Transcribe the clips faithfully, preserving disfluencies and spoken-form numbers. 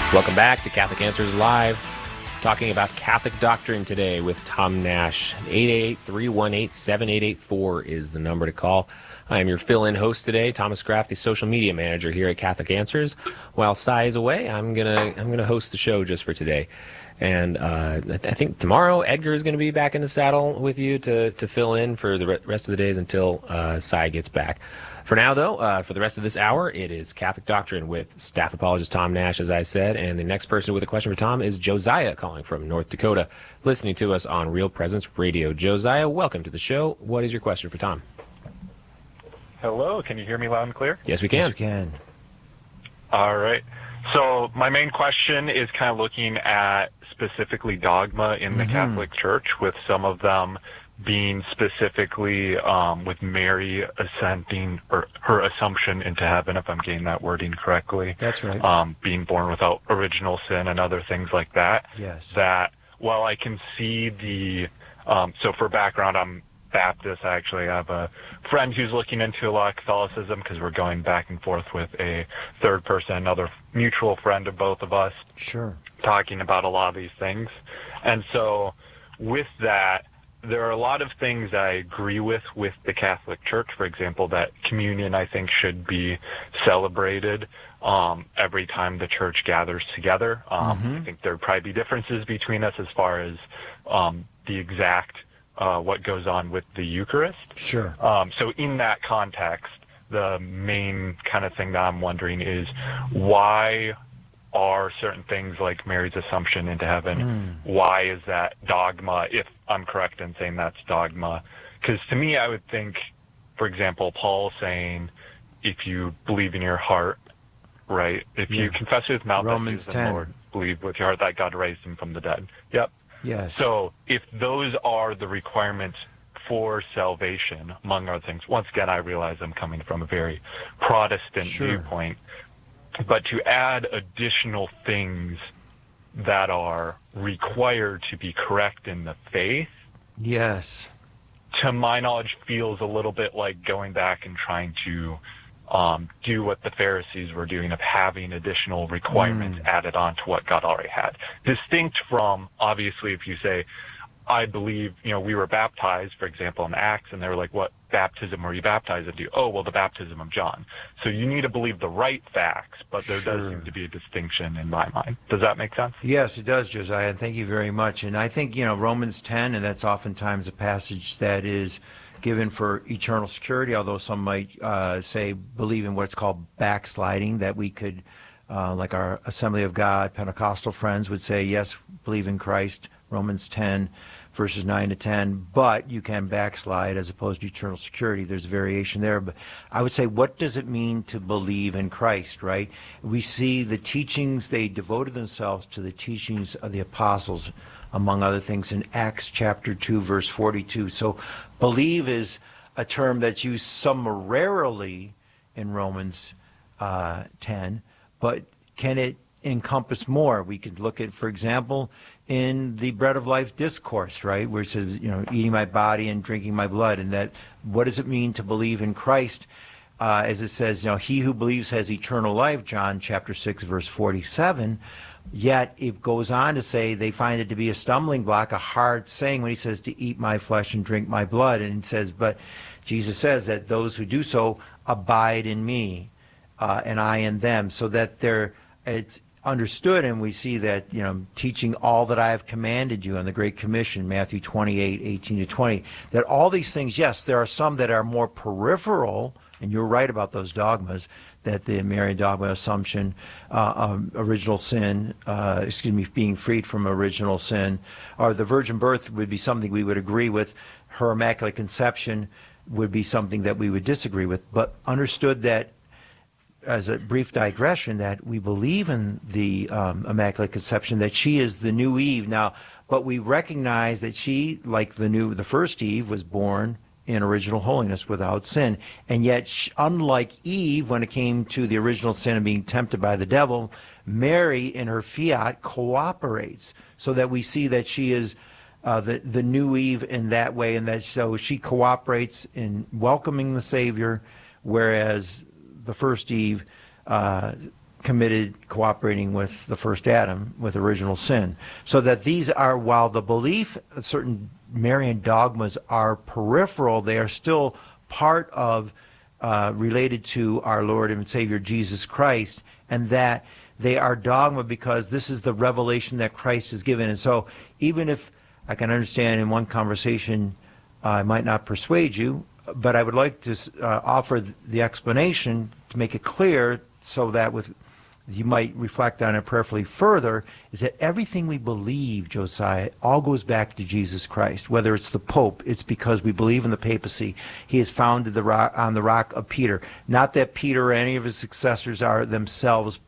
Welcome back to Catholic Answers Live. Talking about Catholic doctrine today with Tom Nash. eight eight eight, three one eight, seven eight eight four is the number to call. I am your fill-in host today, Thomas Graff, the social media manager here at Catholic Answers. While Cy is away, I'm gonna I'm gonna host the show just for today. And uh, I, th- I think tomorrow Edgar is going to be back in the saddle with you to, to fill in for the re- rest of the days until uh, Cy gets back. For now, though, uh, for the rest of this hour, it is Catholic Doctrine with staff apologist Tom Nash, as I said. And the next person with a question for Tom is Josiah, calling from North Dakota, listening to us on Real Presence Radio. Josiah, welcome to the show. What is your question for Tom? Hello, can you hear me loud and clear? Yes, we can. Yes, we can. All right. So my main question is kind of looking at specifically dogma in the mm-hmm. Catholic Church, with some of them being specifically um, with Mary ascending, or her assumption into heaven, if I'm getting that wording correctly. That's right. Um, being born without original sin and other things like that. Yes. That, while I can see the, um, so for background, I'm Baptist. I actually have a friend who's looking into a lot of Catholicism, because we're going back and forth with a third person, another mutual friend of both of us. Sure. Talking about a lot of these things. And so with that, there are a lot of things I agree with with the Catholic Church. For example, that communion, I think, should be celebrated um, every time the church gathers together. Um, mm-hmm. I think there would probably be differences between us as far as um, the exact uh, what goes on with the Eucharist. Sure. Um, so in that context, the main kind of thing that I'm wondering is, why are certain things like Mary's assumption into heaven, mm. why is that dogma, if I'm correct in saying that's dogma? Because to me, I would think, for example, Paul saying, if you believe in your heart, right, if yeah. you confess with mouth Romans that Jesus is the Lord, believe with your heart that God raised him from the dead. Yep. Yes. So if those are the requirements for salvation, among other things, once again, I realize I'm coming from a very Protestant sure. viewpoint, but to add additional things that are required to be correct in the faith, yes, to my knowledge, feels a little bit like going back and trying to um, do what the Pharisees were doing, of having additional requirements mm. added on to what God already had. Distinct from, obviously, if you say, I believe, you know, we were baptized, for example, in Acts, and they were like, what baptism were you baptized into? Oh, well, the baptism of John. So you need to believe the right facts, but there sure. does seem to be a distinction in my mind. Does that make sense? Yes, it does, Josiah. Thank you very much. And I think, you know, Romans ten, and that's oftentimes a passage that is given for eternal security, although some might uh, say believe in what's called backsliding, that we could, uh, like our Assembly of God Pentecostal friends would say, yes, believe in Christ, Romans ten, verses nine to ten, but you can backslide as opposed to eternal security. There's a variation there. But I would say, what does it mean to believe in Christ, right? We see the teachings, they devoted themselves to the teachings of the apostles, among other things, in Acts chapter two, verse forty-two. So believe is a term that's used summarily in Romans uh, ten, but can it encompass more? We could look at, for example, in the Bread of Life discourse, right, where it says, you know, eating my body and drinking my blood, and that, what does it mean to believe in Christ? Uh, as it says, you know, he who believes has eternal life, John chapter six, verse forty-seven. Yet it goes on to say they find it to be a stumbling block, a hard saying, when he says to eat my flesh and drink my blood. And it says, but Jesus says that those who do so abide in me, uh, and I in them, so that they're, it's understood, and we see that, you know, teaching all that I have commanded you on the Great Commission, Matthew twenty-eight, eighteen to twenty, that all these things, yes, there are some that are more peripheral, and you're right about those dogmas, that the Marian dogma, assumption, uh, um, original sin, uh, excuse me, being freed from original sin, or the virgin birth would be something we would agree with. Her immaculate conception would be something that we would disagree with, but understood that, as a brief digression, that we believe in the um, Immaculate Conception, that she is the new Eve now, but we recognize that she, like the new, the first Eve, was born in original holiness without sin, and yet, she, unlike Eve, when it came to the original sin and being tempted by the devil, Mary, in her fiat, cooperates, so that we see that she is uh, the the new Eve in that way, and that so she cooperates in welcoming the Savior, whereas the first Eve uh, committed cooperating with the first Adam, with original sin. So that these are, while the belief, certain Marian dogmas are peripheral, they are still part of, uh, related to our Lord and Savior Jesus Christ, and that they are dogma because this is the revelation that Christ has given. And so even if I can understand in one conversation uh, I might not persuade you, but I would like to uh, offer the explanation to make it clear so that with you might reflect on it prayerfully further, is that everything we believe, Josiah, all goes back to Jesus Christ. Whether it's the Pope, it's because we believe in the papacy. He has founded the rock, on the rock of Peter. Not that Peter or any of his successors are themselves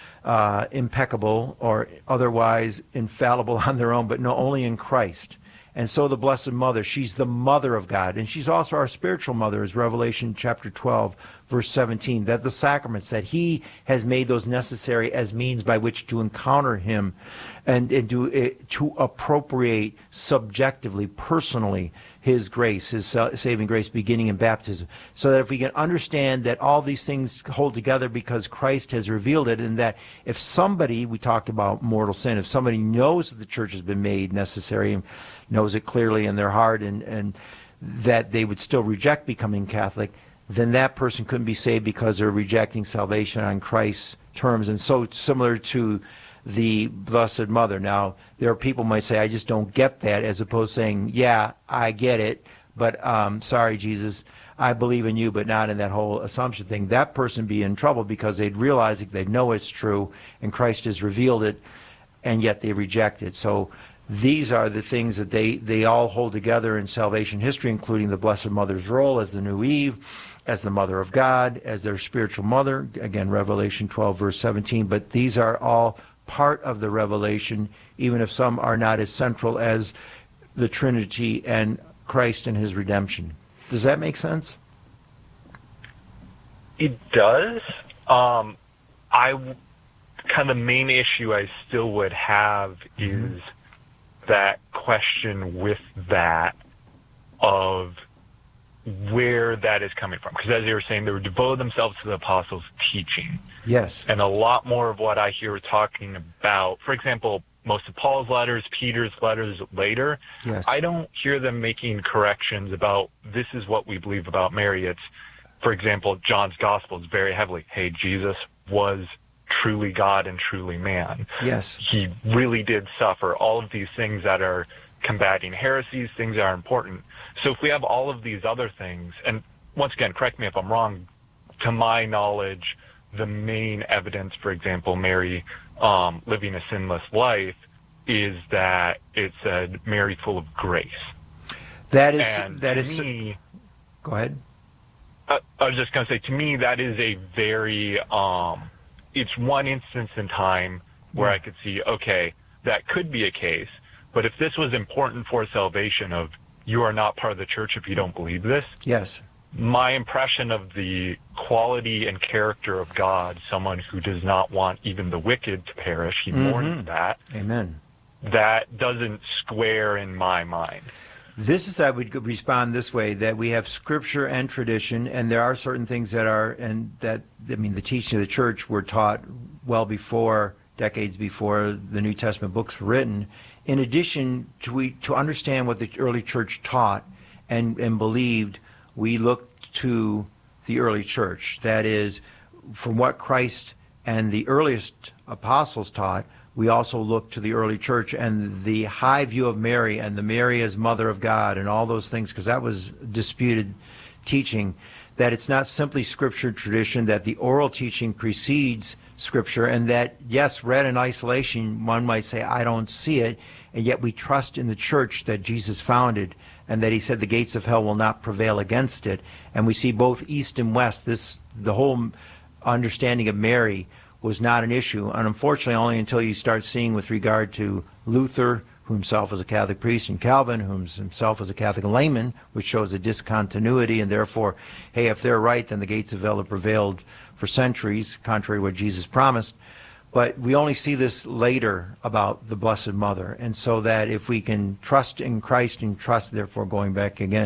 uh, impeccable or otherwise infallible on their own, but no, only in Christ. And so the Blessed Mother, she's the mother of God, and she's also our spiritual mother, as Revelation chapter twelve, verse seventeen, that the sacraments, that he has made those necessary as means by which to encounter him and, and to, uh, to appropriate subjectively, personally, his grace, his saving grace, beginning in baptism. So that if we can understand that all these things hold together because Christ has revealed it, and that if somebody, we talked about mortal sin, if somebody knows that the church has been made necessary and knows it clearly in their heart, and, and that they would still reject becoming Catholic, then that person couldn't be saved because they're rejecting salvation on Christ's terms. And so similar to the Blessed Mother. Now, there are people who might say, I just don't get that, as opposed to saying, yeah, I get it, but um, sorry, Jesus, I believe in you, but not in that whole assumption thing. That person be in trouble because they'd realize it, they know it's true, and Christ has revealed it, and yet they reject it. So these are the things that they, they all hold together in salvation history, including the Blessed Mother's role as the new Eve, as the Mother of God, as their spiritual mother, again, Revelation twelve, verse seventeen. But these are all part of the revelation, even if some are not as central as the Trinity and Christ and his redemption. Does that make sense? It does. Um, I kind of the main issue I still would have mm-hmm. is that question with that of where that is coming from. Because as you were saying, they were devoted themselves to the apostles' teaching. Yes. And a lot more of what I hear talking about, for example, most of Paul's letters, Peter's letters later, yes. I don't hear them making corrections about this is what we believe about Mary. It's, for example, John's gospel is very heavily, hey, Jesus was truly God and truly man. Yes. He really did suffer. All of these things that are combating heresies, things that are important. So if we have all of these other things, and once again, correct me if I'm wrong, to my knowledge, the main evidence, for example, Mary um, living a sinless life, is that it said Mary full of grace. That is, and that to is, me, go ahead. I, I was just going to say, to me, that is a very, um, it's one instance in time where yeah. I could see, okay, that could be a case, but if this was important for salvation of you are not part of the church if you don't believe this. Yes. My impression of the quality and character of God, someone who does not want even the wicked to perish, he mm-hmm. mourns that. Amen. That doesn't square in my mind. This is, I would respond this way, that we have scripture and tradition, and there are certain things that are, and that, I mean, the teaching of the church were taught well before, decades before the New Testament books were written. In addition, to, we, to understand what the early church taught and, and believed, we looked to the early church. That is, from what Christ and the earliest apostles taught, we also look to the early church and the high view of Mary and the Mary as Mother of God and all those things, because that was disputed teaching, that it's not simply scripture tradition, that the oral teaching precedes scripture, and that, yes, read in isolation, one might say, I don't see it, and yet we trust in the church that Jesus founded, and that he said the gates of hell will not prevail against it. And we see both east and west, this the whole understanding of Mary was not an issue, and unfortunately only until you start seeing with regard to Luther, who himself was a Catholic priest, and Calvin, who himself was a Catholic layman, which shows a discontinuity, and therefore, hey, if they're right, then the gates of hell have prevailed for centuries, contrary to what Jesus promised. But we only see this later about the Blessed Mother, and so that if we can trust in Christ and trust, therefore going back again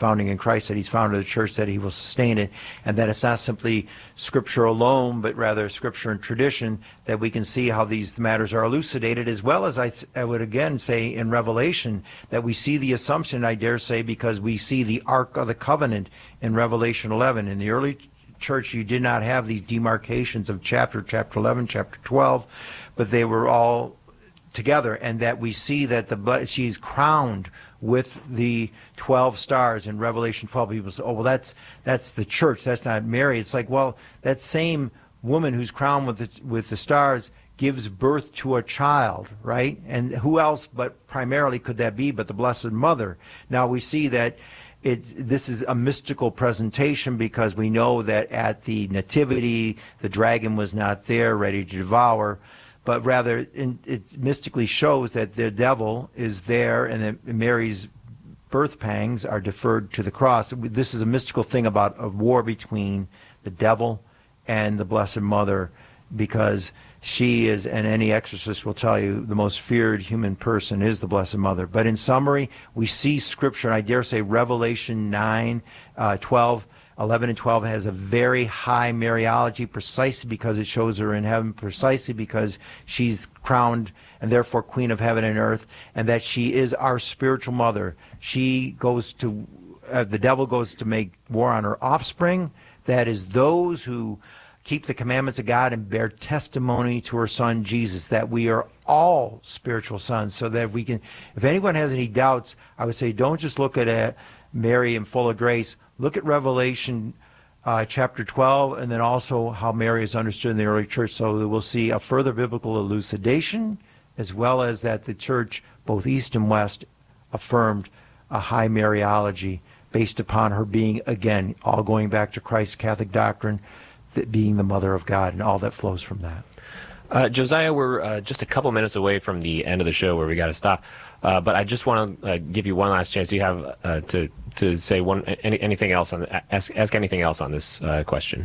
founding in Christ, that he's founded a church, that he will sustain it, and that it's not simply Scripture alone, but rather Scripture and tradition, that we can see how these matters are elucidated, as well as I, I would again say in Revelation, that we see the assumption, I dare say, because we see the Ark of the Covenant in Revelation eleven. In the early church, you did not have these demarcations of chapter, chapter eleven, chapter twelve, but they were all together, and that we see that the she's crowned with the twelve stars in Revelation twelve. People say, oh, well, that's that's the church, that's not Mary. It's like, well, that same woman who's crowned with the, with the stars gives birth to a child, right? And who else but primarily could that be but the Blessed Mother? Now we see that It's, this is a mystical presentation, because we know that at the Nativity, the dragon was not there ready to devour, but rather in, it mystically shows that the devil is there, and that Mary's birth pangs are deferred to the cross. This is a mystical thing about a war between the devil and the Blessed Mother, because she is, and any exorcist will tell you, the most feared human person is the Blessed Mother. But in summary, we see Scripture, and I dare say Revelation nine, uh, twelve, eleven, and twelve has a very high Mariology, precisely because it shows her in heaven, precisely because she's crowned and therefore Queen of heaven and earth, and that she is our spiritual mother. She goes to, uh, the devil goes to make war on her offspring, that is those who keep the commandments of God and bear testimony to her Son Jesus, that we are all spiritual sons, so that we can, if anyone has any doubts, I would say don't just look at uh, Mary and full of grace, look at Revelation uh, chapter twelve, and then also how Mary is understood in the early church, so that we'll see a further biblical elucidation, as well as that the church, both East and West, affirmed a high Mariology based upon her being, again, all going back to Christ's Catholic doctrine, that being the Mother of God, and all that flows from that. Uh, Josiah, we're uh, just a couple minutes away from the end of the show where we got to stop, uh, but I just want to uh, give you one last chance. Do you have uh, to to say one any, anything else on ask ask anything else on this uh, question?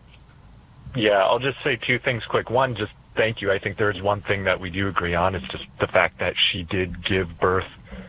Yeah, I'll just say two things quick. One, just thank you. I think there's one thing that we do agree on. It's just the fact that she did give birth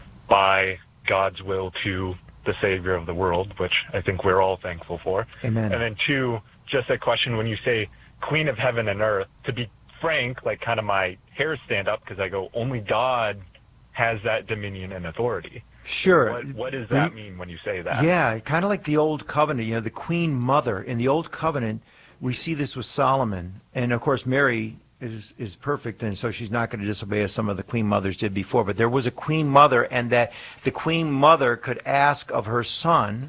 by God's will to the Savior of the world, which I think we're all thankful for. Amen. And then two, just a question, when you say Queen of heaven and earth, to be frank, like kind of my hairs stand up, because I go, only God has that dominion and authority. Sure. What, what does that mean when you say that? Yeah, kind of like the Old Covenant, you know, the Queen Mother. In the Old Covenant, we see this with Solomon. And, of course, Mary is is perfect, and so she's not going to disobey as some of the Queen Mothers did before. But there was a Queen Mother, and that the Queen Mother could ask of her son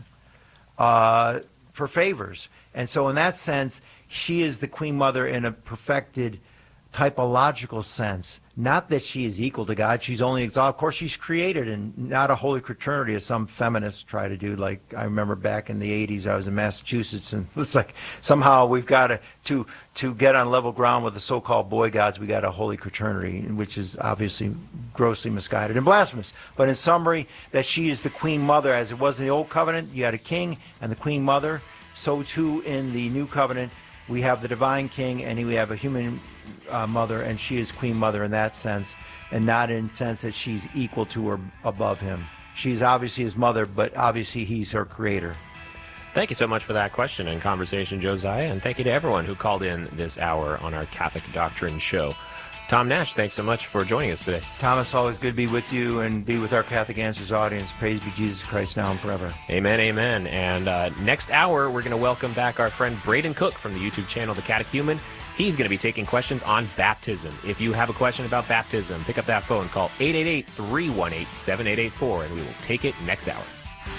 uh, for favors. And so in that sense, she is the Queen Mother in a perfected typological sense. Not that she is equal to God. She's only exalted. Of course, she's created and not a holy fraternity, as some feminists try to do. Like, I remember back in the eighties, I was in Massachusetts, and it's like somehow we've got to, to, to get on level ground with the so-called boy gods, we got a holy fraternity, which is obviously grossly misguided and blasphemous. But in summary, that she is the Queen Mother. As it was in the Old Covenant, you had a king and the Queen Mother. So too in the New Covenant, we have the divine king and we have a human uh, mother, and she is Queen Mother in that sense, and not in the sense that she's equal to or above him. She's obviously his mother, but obviously he's her creator. Thank you so much for that question and conversation, Josiah, and thank you to everyone who called in this hour on our Catholic Doctrine show. Tom Nash, thanks so much for joining us today. Thomas, always good to be with you and be with our Catholic Answers audience. Praise be Jesus Christ now and forever. Amen, amen. And uh, next hour, we're going to welcome back our friend Braden Cook from the YouTube channel The Catechumen. He's going to be taking questions on baptism. If you have a question about baptism, pick up that phone, call eight eight eight, three one eight, seven eight eight four, and we will take it next hour.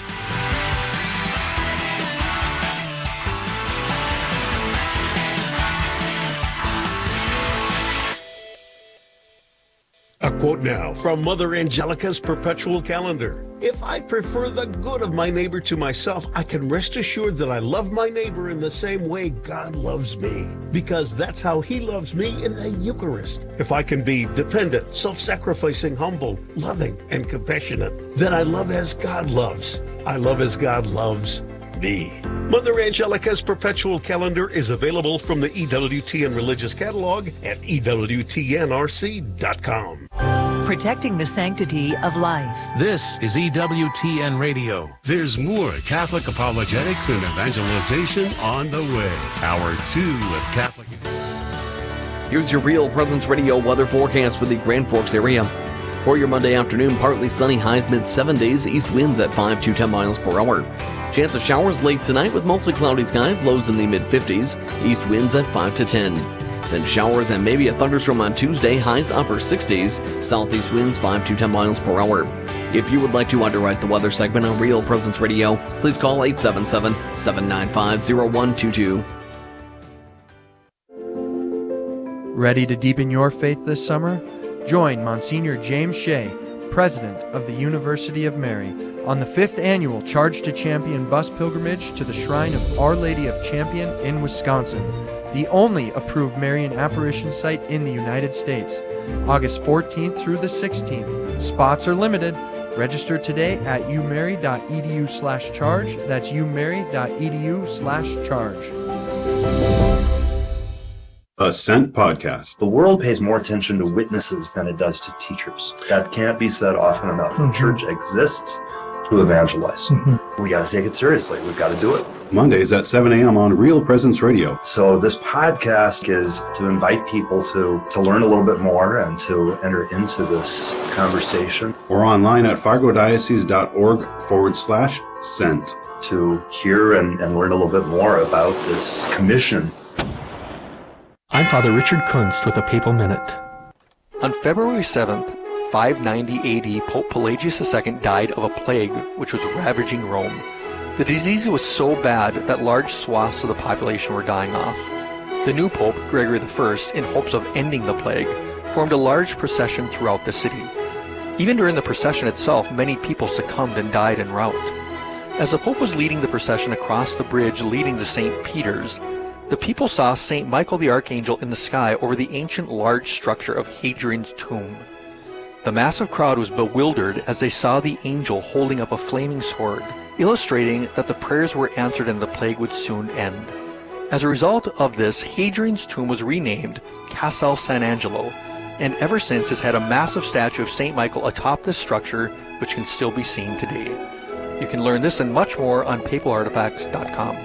A quote now from Mother Angelica's perpetual calendar. If I prefer the good of my neighbor to myself, I can rest assured that I love my neighbor in the same way God loves me, because that's how he loves me in the Eucharist. If I can be dependent, self-sacrificing, humble, loving, and compassionate, then I love as God loves. I love as God loves me. Mother Angelica's perpetual calendar is available from the E W T N Religious Catalog at E W T N R C dot com. protecting the sanctity of life. This is E W T N Radio. There's more Catholic apologetics and evangelization on the way. Hour two of Catholic. Here's your Real Presence Radio weather forecast for the Grand Forks area. For your Monday afternoon, partly sunny, highs mid seventies, east winds at five to ten miles per hour. Chance of showers late tonight with mostly cloudy skies, lows in the mid fifties, east winds at five to ten. Then showers and maybe a thunderstorm on Tuesday, highs upper sixties, southeast winds five to ten miles per hour. If you would like to underwrite the weather segment on Real Presence Radio, please call eight seven seven, seven nine five, zero one two two. Ready to deepen your faith this summer? Join Monsignor James Shea, President of the University of Mary, on the fifth annual Charge to Champion bus pilgrimage to the Shrine of Our Lady of Champion in Wisconsin, the only approved Marian apparition site in the United States. August fourteenth through the sixteenth. Spots are limited. Register today at umary.edu slash charge. That's umary.edu slash charge. Ascent Podcast. The world pays more attention to witnesses than it does to teachers. That can't be said often enough. Mm-hmm. The church exists to evangelize. Mm-hmm. We got to take it seriously. We've got to do it. Mondays at seven a.m. on Real Presence Radio. So this podcast is to invite people to, to learn a little bit more and to enter into this conversation. Or online at fargodiocese.org forward slash sent. To hear and, and learn a little bit more about this commission. I'm Father Richard Kunst with a Papal Minute. On February seventh, five ninety A D, Pope Pelagius the Second died of a plague which was ravaging Rome. The disease was so bad that large swaths of the population were dying off. The new Pope, Gregory the First, in hopes of ending the plague, formed a large procession throughout the city. Even during the procession itself, many people succumbed and died en route. As the Pope was leading the procession across the bridge leading to Saint Peter's, the people saw Saint Michael the Archangel in the sky over the ancient large structure of Hadrian's tomb. The massive crowd was bewildered as they saw the angel holding up a flaming sword, illustrating that the prayers were answered and the plague would soon end. As a result of this, Hadrian's tomb was renamed Castel San Angelo, and ever since has had a massive statue of Saint Michael atop this structure, which can still be seen today. You can learn this and much more on papal artifacts dot com.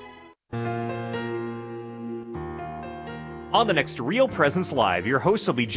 On the next Real Presence Live, your hosts will be